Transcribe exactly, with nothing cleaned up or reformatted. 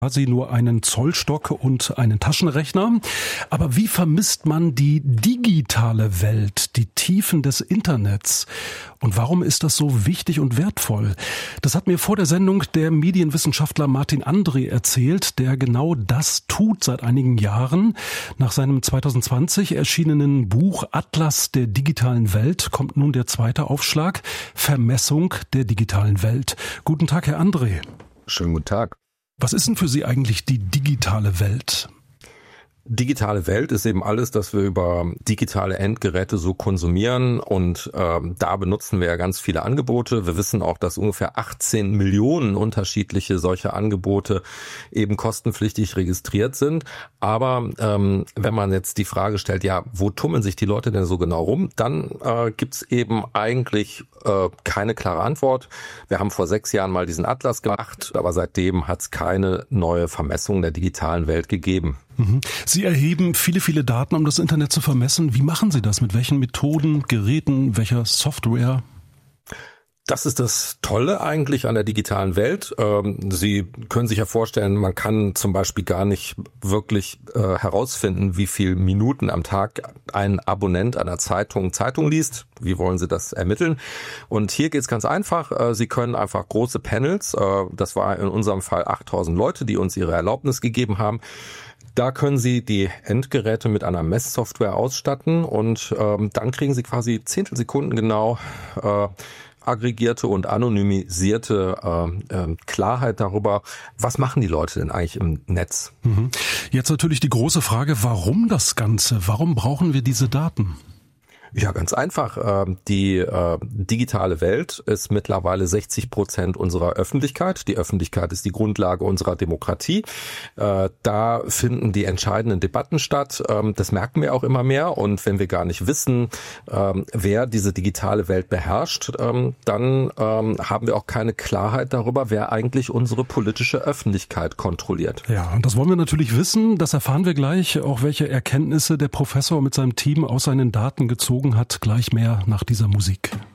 quasi nur einen Zollstock und einen Taschenrechner. Aber wie vermisst man die digitale Welt, die Tiefen des Internets? Und warum ist das so wichtig und wertvoll? Das hat mir vor der Sendung der Medienwissenschaftler Martin André erzählt, der genau das tut seit einigen Jahren. Nach seinem zwanzig zwanzig erschienenen Buch Atlas der digitalen Welt kommt nun der zweite Aufschlag, Vermessung der digitalen Welt. Guten Tag, Herr André. Schönen guten Tag. Was ist denn für Sie eigentlich die digitale Welt? Digitale Welt ist eben alles, das wir über digitale Endgeräte so konsumieren, und ähm, da benutzen wir ja ganz viele Angebote. Wir wissen auch, dass ungefähr achtzehn Millionen unterschiedliche solche Angebote eben kostenpflichtig registriert sind. Aber ähm, wenn man jetzt die Frage stellt, ja, wo tummeln sich die Leute denn so genau rum, dann äh, gibt's eben eigentlich äh, keine klare Antwort. Wir haben vor sechs Jahren mal diesen Atlas gemacht, aber seitdem hat's keine neue Vermessung der digitalen Welt gegeben. Sie erheben viele, viele Daten, um das Internet zu vermessen. Wie machen Sie das? Mit welchen Methoden, Geräten, welcher Software? Das ist das Tolle eigentlich an der digitalen Welt. Sie können sich ja vorstellen, man kann zum Beispiel gar nicht wirklich äh, herausfinden, wie viel Minuten am Tag ein Abonnent einer Zeitung Zeitung liest. Wie wollen Sie das ermitteln? Und hier geht es ganz einfach. Sie können einfach große Panels, äh, das war in unserem Fall achttausend Leute, die uns ihre Erlaubnis gegeben haben. Da können Sie die Endgeräte mit einer Messsoftware ausstatten, und ähm, dann kriegen Sie quasi Zehntelsekunden genau äh, aggregierte und anonymisierte äh, äh, Klarheit darüber, was machen die Leute denn eigentlich im Netz. Mhm. Jetzt natürlich die große Frage, warum das Ganze? Warum brauchen wir diese Daten? Ja, ganz einfach. Die äh, digitale Welt ist mittlerweile sechzig Prozent unserer Öffentlichkeit. Die Öffentlichkeit ist die Grundlage unserer Demokratie. Äh, da finden die entscheidenden Debatten statt. Ähm, das merken wir auch immer mehr. Und wenn wir gar nicht wissen, ähm, wer diese digitale Welt beherrscht, ähm, dann ähm, haben wir auch keine Klarheit darüber, wer eigentlich unsere politische Öffentlichkeit kontrolliert. Ja, und das wollen wir natürlich wissen. Das erfahren wir gleich. Auch welche Erkenntnisse der Professor mit seinem Team aus seinen Daten gezogen hat, gleich mehr nach dieser Musik.